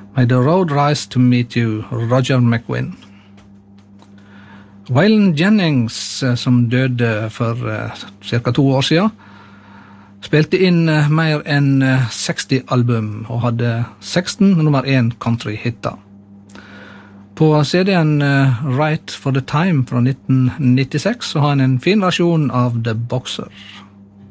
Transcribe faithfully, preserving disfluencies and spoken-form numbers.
May the road rise to meet you, Roger McGuinn. Waylon Jennings, som døde for uh, cirka to år siden, spilte inn uh, mer enn uh, seksti album og hadde seksten nummer én country-hitter. På C D-en uh, Right for the Time fra nitten nittiseks så har han en fin versjon av The Boxer.